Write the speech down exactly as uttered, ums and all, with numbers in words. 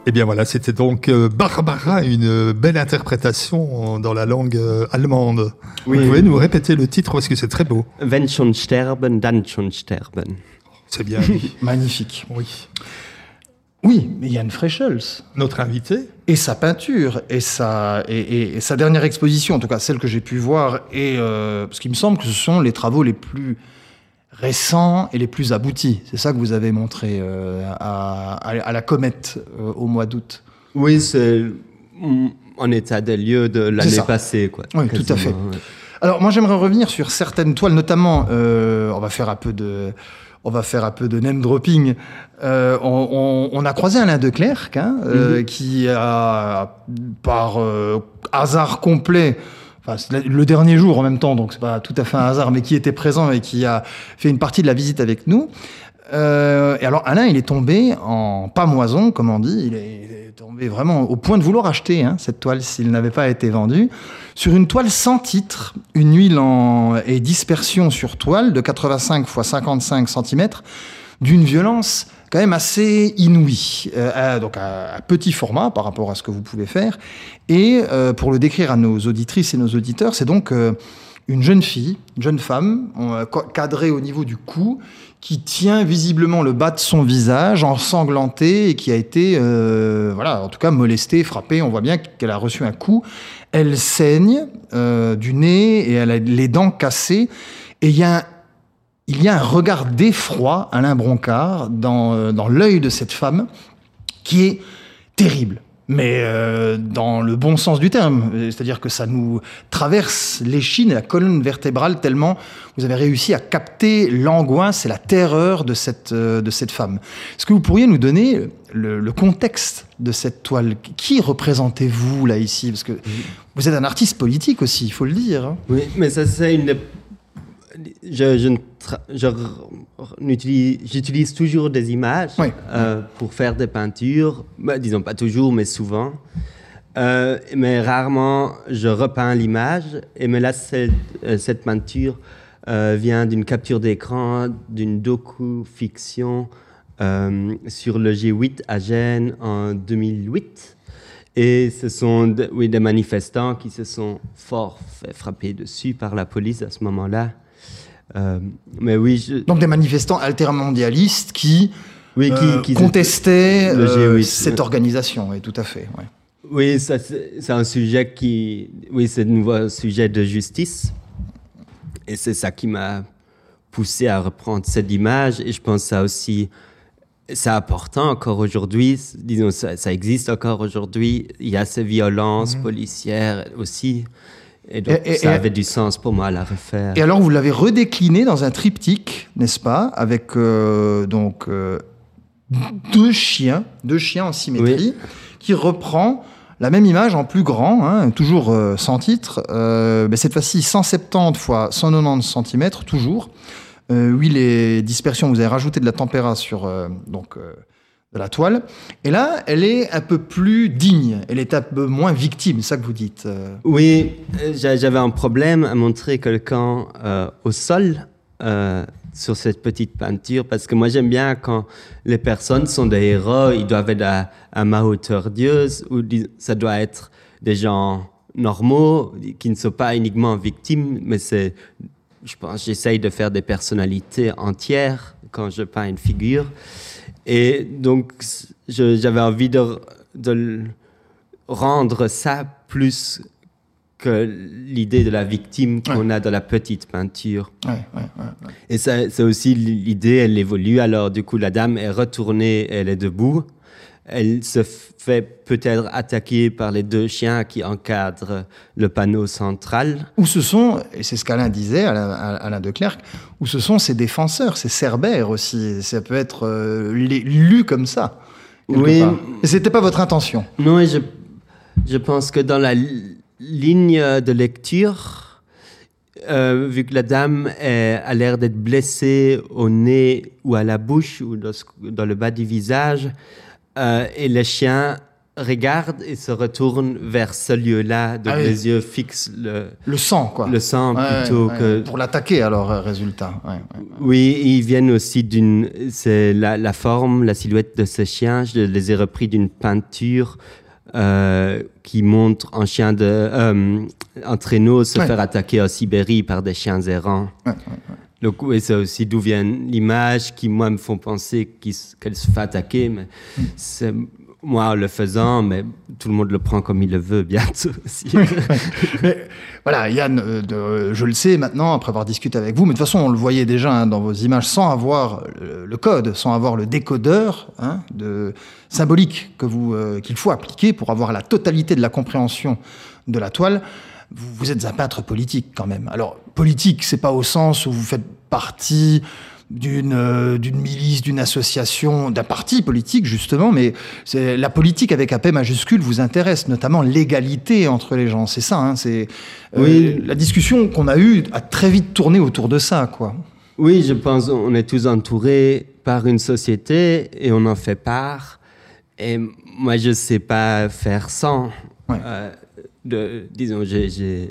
Eh bien voilà, c'était donc euh, Barbara, une euh, belle interprétation dans la langue euh, allemande. Oui. Vous pouvez nous répéter le titre parce que c'est très beau. Wenn schon sterben, dann schon sterben. C'est bien dit. Magnifique. Oui. Oui, mais Yann Frechels. Notre invité. Et sa peinture, et sa, et, et, et sa dernière exposition, en tout cas celle que j'ai pu voir, et, euh, parce qu'il me semble que ce sont les travaux les plus récents et les plus aboutis. C'est ça que vous avez montré euh, à, à, à la Comète euh, au mois d'août. Oui, c'est en état des lieux de l'année passée, quoi. Oui, tout à fait. Ouais. Alors moi j'aimerais revenir sur certaines toiles, notamment, euh, on va faire un peu de... On va faire un peu de name dropping. Euh, on, on, on a croisé Alain de Clercq, hein, mm-hmm. euh, qui a, par euh, hasard complet, enfin, c'est le dernier jour en même temps, donc c'est pas tout à fait un hasard, mais qui était présent et qui a fait une partie de la visite avec nous. Euh, et alors Alain, il est tombé en pamoison, comme on dit. Il est, il est tombé vraiment au point de vouloir acheter hein, cette toile s'il n'avait pas été vendue. Sur une toile sans titre, une huile en, et dispersion sur toile de quatre-vingt-cinq par cinquante-cinq centimètres, d'une violence quand même assez inouïe, euh, à, donc à, à petit format par rapport à ce que vous pouvez faire. Et euh, pour le décrire à nos auditrices et nos auditeurs, c'est donc euh, une jeune fille, une jeune femme, euh, cadrée au niveau du cou, qui tient visiblement le bas de son visage, ensanglanté, et qui a été, euh, voilà, en tout cas molestée, frappée. On voit bien qu'elle a reçu un coup. Elle saigne euh, du nez et elle a les dents cassées. Et il y a un, il y a un regard d'effroi, Alain Broncard, dans, euh, dans l'œil de cette femme, qui est terrible. Mais euh, dans le bon sens du terme, c'est-à-dire que ça nous traverse l'échine et la colonne vertébrale tellement vous avez réussi à capter l'angoisse et la terreur de cette, euh, de cette femme. Est-ce que vous pourriez nous donner le, le contexte de cette toile ? Qui représentez-vous là ici ? Parce que vous êtes un artiste politique aussi, il faut le dire. Hein. Oui, mais ça c'est une... Je, je, je, j'utilise, j'utilise toujours des images oui. euh, pour faire des peintures, bah, disons pas toujours, mais souvent. Euh, mais rarement, je repeins l'image. Et mais là, cette, cette peinture euh, vient d'une capture d'écran, d'une docu-fiction euh, sur le G huit à Gênes en deux mille huit. Et ce sont de, oui, des manifestants qui se sont fort fait frapper dessus par la police à ce moment-là. Euh, mais oui, je... Donc des manifestants altermondialistes qui, oui, qui, euh, qui contestaient le G huit, euh, cette ouais. organisation, oui, tout à fait. Ouais. Oui, ça, c'est, c'est un sujet qui, oui, c'est un nouveau sujet de justice, et c'est ça qui m'a poussé à reprendre cette image. Et je pense que ça aussi, c'est important encore aujourd'hui. Disons, ça, ça existe encore aujourd'hui. Il y a ces violences mmh. policières aussi. Et donc, et, et, ça avait et, du sens pour moi à la refaire. Et alors, vous l'avez redécliné dans un triptyque, n'est-ce pas ? Avec euh, donc euh, deux chiens, deux chiens en symétrie, oui. qui reprend la même image en plus grand, hein, toujours euh, sans titre, euh, mais cette fois-ci cent soixante-dix par cent quatre-vingt-dix centimètres, toujours. Euh, huile et dispersion, vous avez rajouté de la tempéra sur... Euh, donc, euh, de la toile. Et là, elle est un peu plus digne. Elle est un peu moins victime, c'est ça que vous dites. Oui, j'avais un problème à montrer quelqu'un euh, au sol euh, sur cette petite peinture, parce que moi, j'aime bien quand les personnes sont des héros, ils doivent être à, à ma hauteur d'yeux, ou ça doit être des gens normaux, qui ne sont pas uniquement victimes, mais c'est, je pense, j'essaye de faire des personnalités entières quand je peins une figure. Et donc, je, j'avais envie de, de rendre ça plus que l'idée de la victime qu'on ouais. a dans la petite peinture. Ouais, ouais, ouais, ouais. Et ça, c'est aussi l'idée, elle évolue. Alors, du coup, la dame est retournée, elle est debout. Elle se fait peut-être attaquer par les deux chiens qui encadrent le panneau central. Où ce sont, et c'est ce qu'Alain disait, Alain, Alain de Clercq, où ce sont ses défenseurs, ses cerbères aussi. Ça peut être euh, lu comme ça. Oui. Part. Et c'était pas votre intention. Non, et je, je pense que dans la li- ligne de lecture, euh, vu que la dame est, a l'air d'être blessée au nez ou à la bouche ou dans, dans le bas du visage, Euh, et les chiens regarde et se retourne vers ce lieu-là, donc ah oui. les yeux fixent le... Le sang, quoi. Le sang, ouais, plutôt ouais, que... Pour l'attaquer, alors, résultat. Ouais, ouais, ouais. Oui, ils viennent aussi d'une... C'est la, la forme, la silhouette de ce chien, je les ai repris d'une peinture euh, qui montre un chien de... Euh, un traîneau se ouais. faire attaquer en Sibérie par des chiens errants. Ouais, ouais, ouais. Donc, oui, c'est aussi d'où vient l'image qui, moi, me font penser qu'elle se fait attaquer, mais mm. c'est... Moi, en le faisant, mais tout le monde le prend comme il le veut, bientôt aussi. Mais voilà, Yann, euh, de, je le sais maintenant, après avoir discuté avec vous, mais de toute façon, on le voyait déjà hein, dans vos images, sans avoir le, le code, sans avoir le décodeur hein, de, symbolique que vous, euh, qu'il faut appliquer pour avoir la totalité de la compréhension de la toile. Vous, vous êtes un peintre politique, quand même. Alors, politique, c'est pas au sens où vous faites partie... d'une euh, d'une milice, d'une association, d'un parti politique justement, mais c'est la politique avec un P majuscule vous intéresse, notamment l'égalité entre les gens, c'est ça, hein, c'est euh, oui. La discussion qu'on a eue a très vite tourné autour de ça, quoi. Oui, je pense on est tous entourés par une société et on en fait part. Et moi, je sais pas faire sans. Ouais. Euh, de, disons, j'ai, j'ai